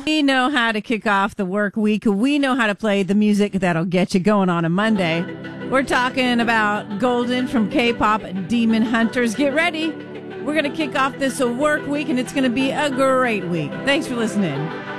We know how to kick off the work week. We know how to play the music that'll get you going on a Monday. We're talking about Golden from K-pop Demon Hunters. Get ready. We're going to kick off this work week, and it's going to be a great week. Thanks for listening.